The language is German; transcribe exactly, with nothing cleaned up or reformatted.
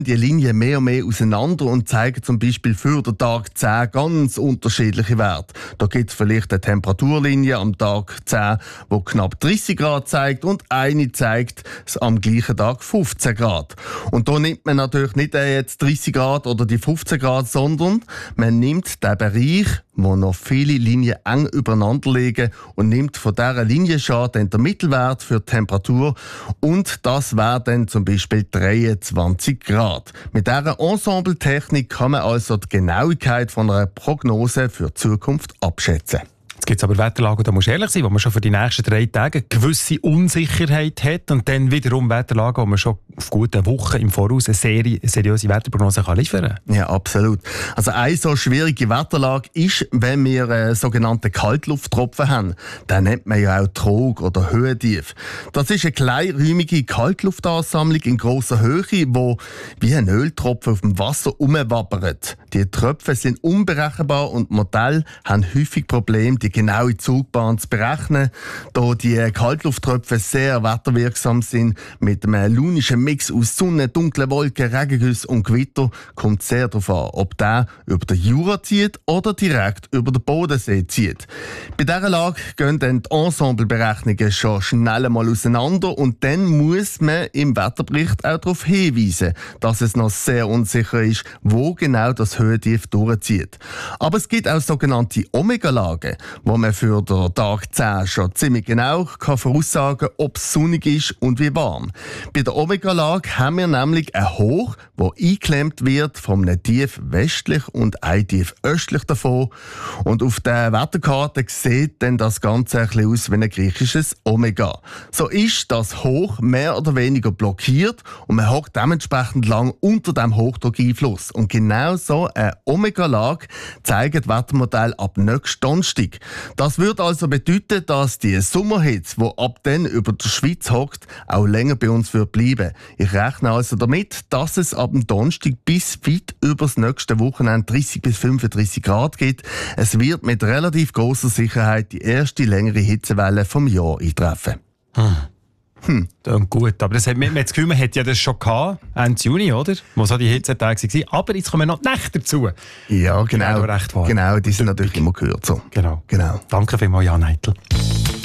die Linien mehr und mehr auseinander und zeigen zum Beispiel für den Tag zehn ganz unterschiedliche Werte. Da gibt es vielleicht eine Temperaturlinie am Tag zehn, die knapp dreißig Grad zeigt, und eine zeigt am gleichen Tag fünfzehn Grad. Und da nimmt man natürlich nicht jetzt dreißig Grad oder die fünfzehn Grad, sondern man nimmt den Bereich, wo noch viele Linien eng übereinander liegen, und nimmt von dieser Linienschale dann den Mittelwert für die Temperatur, und das wäre dann zum Beispiel dreiundzwanzig Grad. Mit dieser Ensembletechnik kann man also die Genauigkeit von einer Prognose für die Zukunft abschätzen. Jetzt gibt es aber Wetterlagen, da muss ehrlich sein, wo man schon für die nächsten drei Tage eine gewisse Unsicherheit hat, und dann wiederum Wetterlagen, wo man schon auf gute Wochen im Voraus eine seri- seriöse Wetterprognose kann liefern kann. Ja, absolut. Also eine so schwierige Wetterlage ist, wenn wir äh, sogenannte Kaltlufttropfen haben. Den nennt man ja auch Trog oder Höhentief. Das ist eine kleinräumige Kaltluftansammlung in grosser Höhe, die wie ein Öltropfen auf dem Wasser umwabbert. Die Tröpfe sind unberechenbar und Modelle haben häufig Probleme, die genaue Zugbahn zu berechnen. Da die Kaltlufttröpfe sehr wetterwirksam sind, mit einem launischen Mix aus Sonne, dunklen Wolken, Regengüssen und Gewitter, kommt sehr darauf an, ob der über den Jura zieht oder direkt über den Bodensee zieht. Bei dieser Lage gehen dann die Ensembleberechnungen schon schnell mal auseinander, und dann muss man im Wetterbericht auch darauf hinweisen, dass es noch sehr unsicher ist, wo genau das Höhentief durchzieht. Aber es gibt auch sogenannte Omega-Lagen, wo man für den Tag zehn schon ziemlich genau kann voraussagen kann, ob es sonnig ist und wie warm. Bei der Omega-Lage haben wir nämlich ein Hoch, das eingeklemmt wird von einem Tief westlich und ein Tief östlich davon. Und auf der Wetterkarte sieht dann das Ganze ein bisschen aus wie ein griechisches Omega. So ist das Hoch mehr oder weniger blockiert, und man hockt dementsprechend lang unter dem Hochdruckeinfluss. Und genau so eine Omega-Lage zeigen die Wettermodelle ab nächsten Donnerstag. Das würde also bedeuten, dass die Sommerhitze, die ab dann über der Schweiz hockt, auch länger bei uns wird bleiben. Ich rechne also damit, dass es ab dem Donnerstag bis weit über das nächste Wochenende dreißig bis fünfunddreißig Grad gibt. Es wird mit relativ grosser Sicherheit die erste längere Hitzewelle vom Jahr eintreffen. Hm. Hm. Dann gut, aber das hat, man hat das Gefühl, man hat ja das schon gehabt, Ende Juni, oder? Wo so die Hitzetage waren. Aber jetzt kommen noch die Nächte dazu. Ja, genau. Recht warm. Genau, die sind natürlich immer kürzer. Genau. genau. Danke vielmals, Jan Eitel.